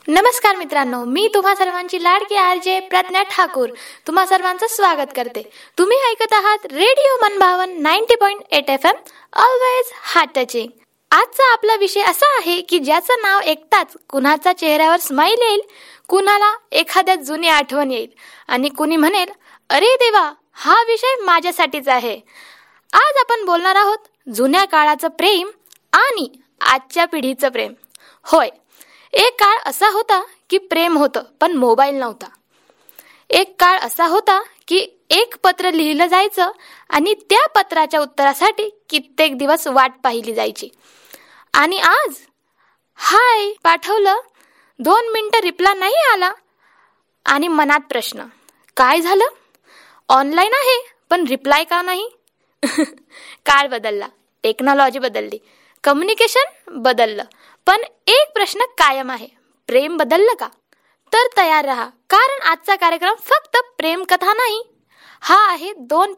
नमस्कार मित्रांनो, मी तुम्हा सर्वांची लाडकी आरजे प्रज्ञा ठाकूर तुम्हा सर्वांचं स्वागत करते. तुम्ही ऐकत आहात रेडिओ मनभावन 90.8 FM, ऑलवेज हार्ट टचिंग. आजचा आपला विषय असा आहे की ज्याचं नाव ऐकताच कुणाच्या चेहऱ्यावर स्माईल येईल, कुणाला एखाद्या जुनी आठवण येईल आणि कुणी म्हणेल, अरे देवा, हा विषय माझ्यासाठीच आहे. आज आपण बोलणार आहोत जुन्या काळाचं प्रेम आणि आजच्या पिढीचं प्रेम. होय, एक काळ असा होता की प्रेम होतं पण मोबाईल नव्हता. एक काळ असा होता की एक पत्र लिहिलं जायचं आणि त्या पत्राच्या उत्तरासाठी कित्येक दिवस वाट पाहिली जायची. आणि आज हाय पाठवलं, 2 मिनिटं रिप्लाय नाही आला आणि मनात प्रश्न, काय झालं? ऑनलाईन आहे पण रिप्लाय का नाही? काळ बदलला, टेक्नॉलॉजी बदलली, कम्युनिकेशन बदललं, पण एक प्रश्न कायम आहे, प्रेम बदललं का? तर तयार रहा, कारण आजचा कार्यक्रम फक्त प्रेम कथा नाही, हा आहे 2